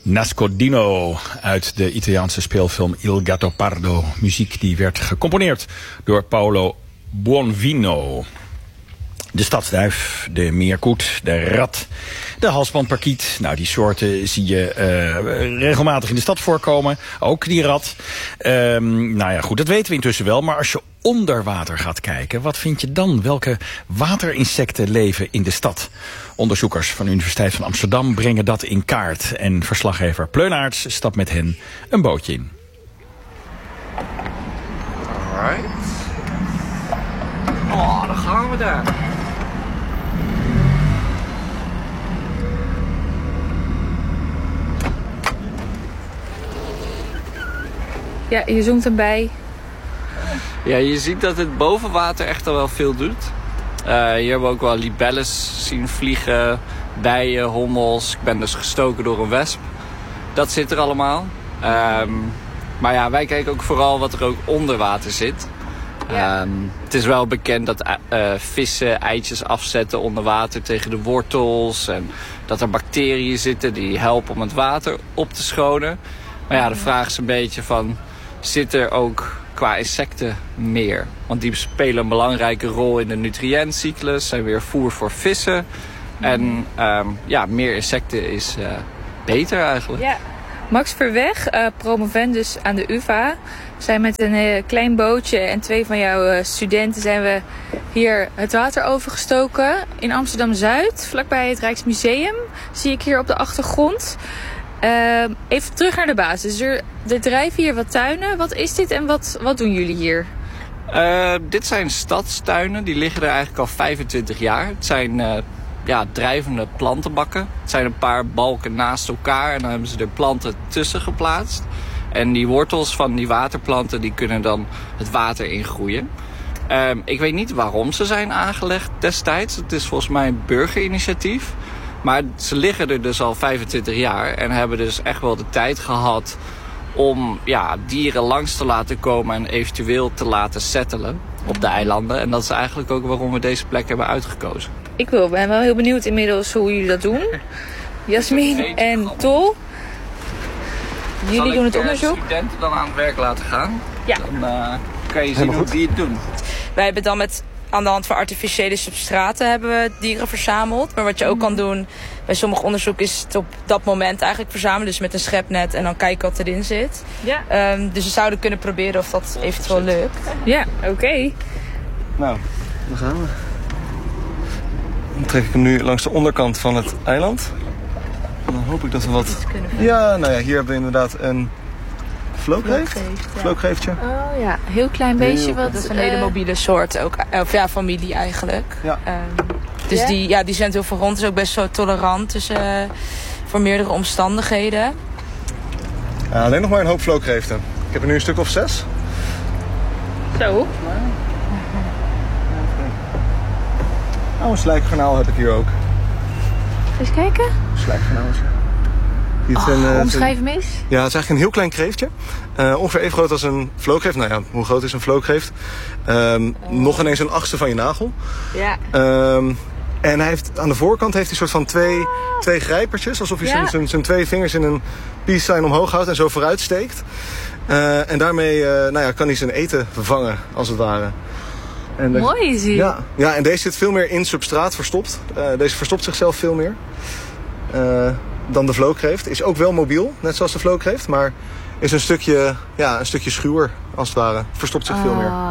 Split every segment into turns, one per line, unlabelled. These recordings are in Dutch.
Nascondino uit de Italiaanse speelfilm Il Gattopardo. Muziek die werd gecomponeerd door Paolo Buonvino. De stadsduif, de meerkoet, de rat, de halsbandparkiet. Nou, die soorten zie je regelmatig in de stad voorkomen. Ook die rat. Nou ja, goed, dat weten we intussen wel. Maar als je onder water gaat kijken, wat vind je dan? Welke waterinsecten leven in de stad? Onderzoekers van de Universiteit van Amsterdam brengen dat in kaart. En verslaggever Pleunaerts stapt met hen een bootje in.
Alright. Oh, dan gaan we daar.
Ja, je zoomt erbij.
Ja, je ziet dat het boven water echt al wel veel doet. Hier hebben we ook wel libelles zien vliegen, bijen, hommels. Ik ben dus gestoken door een wesp. Dat zit er allemaal. Maar ja, wij kijken ook vooral wat er ook onder water zit. Ja. Het is wel bekend dat vissen eitjes afzetten onder water tegen de wortels. En dat er bacteriën zitten die helpen om het water op te schonen. Maar ja, de vraag is een beetje van, zit er ook qua insecten meer? Want die spelen een belangrijke rol in de nutriëntcyclus, zijn weer voer voor vissen. En ja, meer insecten is beter eigenlijk.
Ja. Max Verweg, promovendus aan de UvA. We zijn met een klein bootje en 2 van jouw studenten zijn we hier het water overgestoken in Amsterdam-Zuid, vlakbij het Rijksmuseum. Zie ik hier op de achtergrond. Even terug naar de basis. Er drijven hier wat tuinen. Wat is dit en wat doen jullie hier?
Dit zijn stadstuinen. Die liggen er eigenlijk al 25 jaar. Het zijn drijvende plantenbakken. Het zijn een paar balken naast elkaar en dan hebben ze er planten tussen geplaatst. En die wortels van die waterplanten die kunnen dan het water ingroeien. Ik weet niet waarom ze zijn aangelegd destijds. Het is volgens mij een burgerinitiatief. Maar ze liggen er dus al 25 jaar en hebben dus echt wel de tijd gehad om dieren langs te laten komen en eventueel te laten settelen op de eilanden. En dat is eigenlijk ook waarom we deze plek hebben uitgekozen.
Ik ben wel heel benieuwd inmiddels hoe jullie dat doen. Jasmin en Tol, jullie doen het onderzoek.
Studenten dan aan het werk laten gaan?
Ja.
Dan kan je zien hoe die het doen.
Wij hebben dan aan de hand van artificiële substraten hebben we dieren verzameld. Maar wat je ook kan doen bij sommig onderzoek is het op dat moment eigenlijk verzamelen. Dus met een schepnet en dan kijken wat erin zit.
Ja.
Dus we zouden kunnen proberen of dat eventueel lukt.
Ja, oké.
Nou, daar gaan we. Dan trek ik hem nu langs de onderkant van het eiland. En dan hoop ik dat we wat... Ja, nou ja, hier hebben we inderdaad een vlookreeft. Ja.
Oh ja, heel klein beestje.
Dat is een hele mobiele soort, ook, familie eigenlijk.
Ja.
Dus die zendt heel veel rond. Is ook best zo tolerant voor meerdere omstandigheden.
Alleen nog maar een hoop vlookreeften. Ik heb er nu een stuk of 6.
Zo.
Oh, een slijkgarnaal heb ik hier ook.
Eens kijken.
Slijkgarnaaltje.
Omschrijf hem eens.
Ja, het is eigenlijk een heel klein kreeftje. Ongeveer even groot als een vlookreeft. Nou ja, hoe groot is een vlookreeft? Nog ineens een 1/8 van je nagel.
Ja.
En hij heeft, aan de voorkant heeft hij een soort van twee grijpertjes. Alsof hij zijn 2 vingers in een peace sign omhoog houdt en zo vooruit steekt. En daarmee kan hij zijn eten vervangen, als het ware. En
mooi is hij.
Ja, en deze zit veel meer in substraat verstopt. Deze verstopt zichzelf veel meer dan de vlookreeft. Is ook wel mobiel, net zoals de vlookreeft. Maar is een stukje schuwer, als het ware. Verstopt zich veel meer.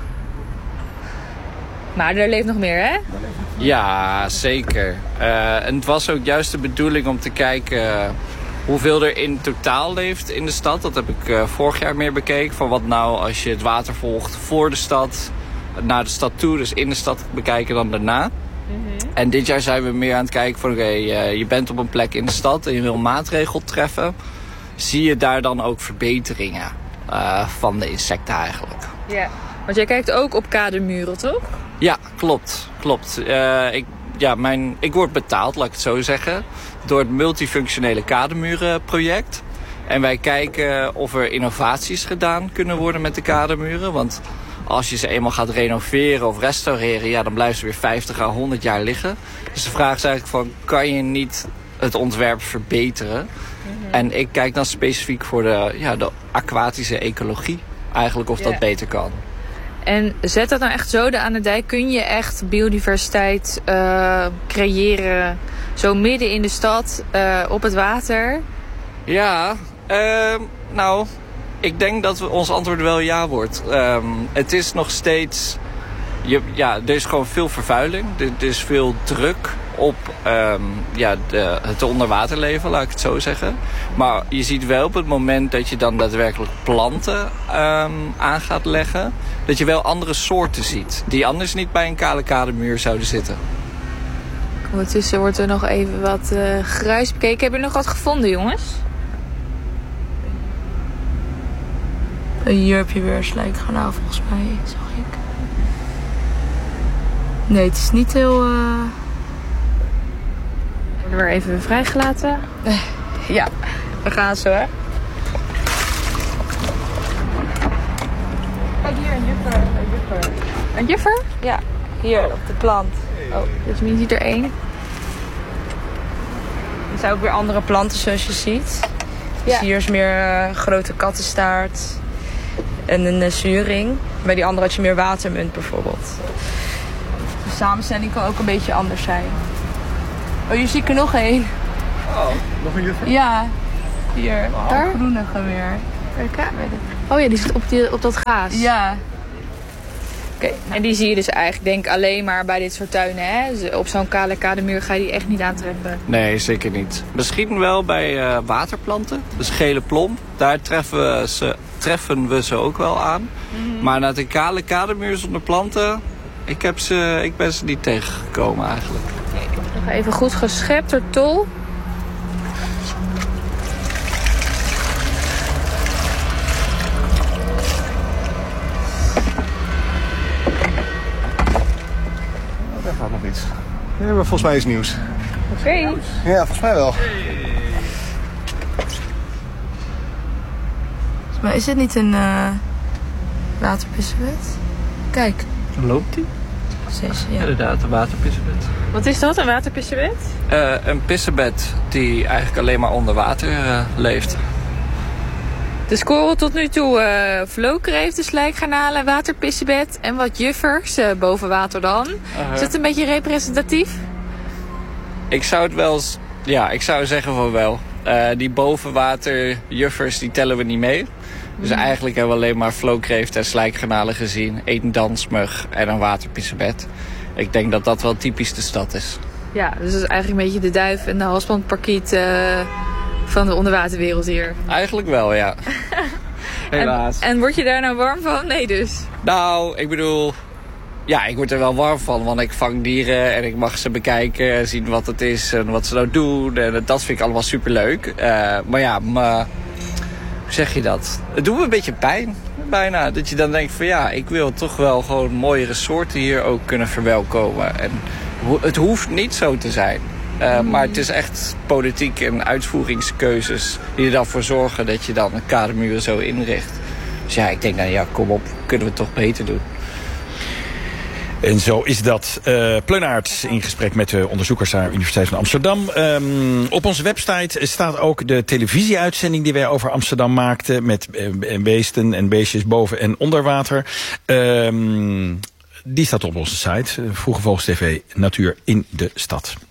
Maar er leeft nog meer, hè?
Ja, zeker. En het was ook juist de bedoeling om te kijken hoeveel er in totaal leeft in de stad. Dat heb ik vorig jaar meer bekeken. Van wat nou als je het water volgt voor de stad, naar de stad toe. Dus in de stad bekijken dan daarna. En dit jaar zijn we meer aan het kijken van je bent op een plek in de stad en je wil een maatregel treffen. Zie je daar dan ook verbeteringen van de insecten eigenlijk?
Ja, want jij kijkt ook op kadermuren, toch?
Ja, klopt. Ik word betaald, laat ik het zo zeggen, door het multifunctionele kadermurenproject. En wij kijken of er innovaties gedaan kunnen worden met de kadermuren. Want als je ze eenmaal gaat renoveren of restaureren, dan blijven ze weer 50 à 100 jaar liggen. Dus de vraag is eigenlijk van, kan je niet het ontwerp verbeteren. En ik kijk dan specifiek voor de aquatische ecologie. Eigenlijk of dat beter kan.
En zet dat nou echt zo aan de dijk? Kun je echt biodiversiteit creëren zo midden in de stad op het water?
Ja, nou, ik denk dat ons antwoord wel ja wordt. Het is nog steeds... er is gewoon veel vervuiling. Er is veel druk op het onderwaterleven, laat ik het zo zeggen. Maar je ziet wel op het moment dat je dan daadwerkelijk planten aan gaat leggen... dat je wel andere soorten ziet. Die anders niet bij een kale kademuur zouden zitten.
Ondertussen wordt er nog even wat gruis bekeken. Heb je nog wat gevonden, jongens?
Hier heb je weer een slijkgarnaal volgens mij, zag ik. Nee, het is niet heel...
Worden we weer even vrijgelaten?
Ja, we gaan zo, hè. Kijk hier, een juffer.
Een juffer?
Ja, hier op de plant.
Oh, dus je ziet er één.
Er zijn ook weer andere planten zoals je ziet. Dus hier is meer grote kattenstaart en een zuring. Bij die andere had je meer watermunt bijvoorbeeld. De samenstelling kan ook een beetje anders zijn. Oh, hier zie ik er nog één.
Oh, nog een juffer?
Ja, hier.
Daar?
Groenige weer.
Oh ja, die zit op dat gaas.
Ja.
Oké. En die zie je dus eigenlijk denk ik alleen maar bij dit soort tuinen, hè? Dus op zo'n kale kademuur ga je die echt niet aantreffen.
Nee, zeker niet. Misschien wel bij waterplanten. Dus gele plom. Daar treffen we ze ook wel aan. Maar naar de kale kademuur zonder planten... Ik ben ze niet tegengekomen eigenlijk.
Nog even goed geschept door Tol.
Daar gaat nog iets. Ja, maar volgens mij is nieuws.
Oké.
Ja, volgens mij wel.
Maar is dit niet een waterpissebed? Kijk.
Loopt die?
Precies, ja.
Inderdaad, een waterpissebed.
Wat is dat, een waterpissebed?
Een pissebed die eigenlijk alleen maar onder water leeft.
De score tot nu toe vlookreef, de slijkgarnalen, waterpissebed en wat juffers boven water dan. Is dat een beetje representatief?
Ik zou het wel... Ja, ik zou zeggen van wel. Die bovenwaterjuffers die tellen we niet mee. Dus eigenlijk hebben we alleen maar vlookreeft en slijkgarnalen gezien. Eén dansmug en een waterpissebed. Ik denk dat dat wel typisch de stad is.
Ja, dus dat is eigenlijk een beetje de duif en de halsbandparkiet van de onderwaterwereld hier.
Eigenlijk wel, ja. Helaas.
En word je daar nou warm van? Nee dus.
Nou, ik bedoel... Ja, ik word er wel warm van, want ik vang dieren en ik mag ze bekijken en zien wat het is en wat ze nou doen. En dat vind ik allemaal superleuk. Maar ja, hoe zeg je dat? Het doet me een beetje pijn, bijna. Dat je dan denkt van ja, ik wil toch wel gewoon mooiere soorten hier ook kunnen verwelkomen. En het hoeft niet zo te zijn. Maar het is echt politiek en uitvoeringskeuzes die er dan voor zorgen dat je dan een kademuur zo inricht. Dus ja, ik denk nou ja, kom op, kunnen we het toch beter doen.
En zo is dat. Pleunaert in gesprek met de onderzoekers aan de Universiteit van Amsterdam. Op onze website staat ook de televisieuitzending die wij over Amsterdam maakten. Met beesten en beestjes boven en onder water. Die staat op onze site. Vroege Vogels TV, Natuur in de Stad.